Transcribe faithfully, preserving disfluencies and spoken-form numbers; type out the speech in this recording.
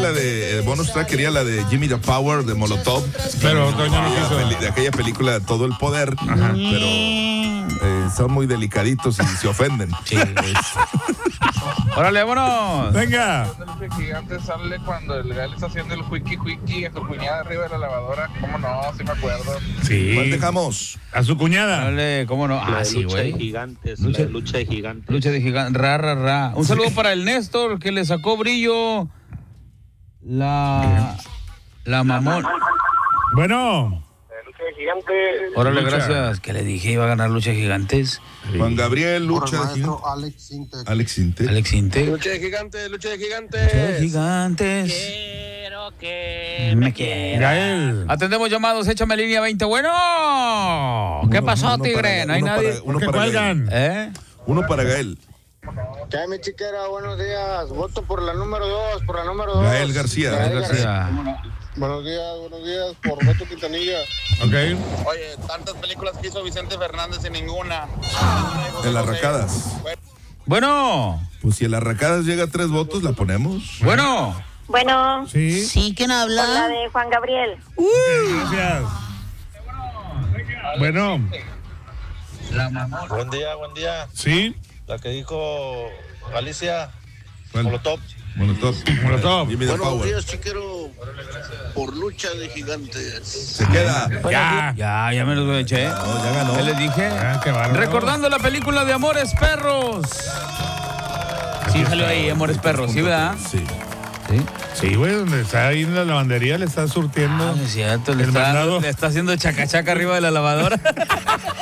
la de eh, bonus track, quería la de Gimme the Power de Molotov. Pero Toño no quiso. Peli- de aquella película Todo el Poder. Ajá. Pero eh, son muy delicaditos y se ofenden. Sí. Órale, vámonos. Venga. El gigante sale cuando el gal está haciendo el wiki wiki a su cuñada arriba de la lavadora. ¿Cómo no? Sí me acuerdo. ¿Cuál Sí. dejamos? A su cuñada. Órale, ¿cómo no? La Ah, de sí, lucha de güey. gigantes, Lucha- la de lucha de gigantes. Lucha de gigante. Ra, ra, ra. Un saludo para el Néstor que le sacó brillo. La. La mamón. Bueno. Lucha de gigante. Órale, Lucha. gracias. Que le dije iba a ganar Lucha de Gigantes. Juan Gabriel, Por Lucha el de maestro Gigante. Alex Sintek. Alex Inte. Alex Inte. Lucha de gigante, lucha de Lucha de gigantes. Gigantes. Quiero que Me quiera. Gael. Atendemos llamados, échame línea veinte. Bueno, ¿qué Uno- pasó, uno tigre? para- ¿No hay uno nadie? para- uno ¿Por qué para cuelgan? ¿Eh? Uno para Gael. ¿Qué hay, mi chiquera? Buenos días. Voto por la número dos, por la número dos. Gael García. Gael Gael García. Buenos días, buenos días, por Beto Quintanilla. Ok. Oye, tantas películas que hizo Vicente Fernández y ninguna. El Arracadas. Bueno, Pues si el Arracadas llega a tres votos, la ponemos. bueno. Bueno, Sí. Sí, ¿quién con la habla? de Juan Gabriel. Gracias. Bueno. La mamón. Buen día, buen día. Sí. La que dijo Alicia, ¿Cuál? Molotov. Molotov. Molotov. Gimme the Power. chiquero, por lucha de gigantes. Se queda. Ya. Ya, ya me lo eché. No, ya ganó. ¿Qué les dije? Ah, qué bárbaro. Recordando la película de Amores Perros. Sí, salió ahí, Amores Perros, ¿sí, verdad? Sí. Sí. Sí, güey, donde está ahí en la lavandería le está surtiendo. Ah, no es cierto, le El está, mandado. le está haciendo chacachaca arriba de la lavadora.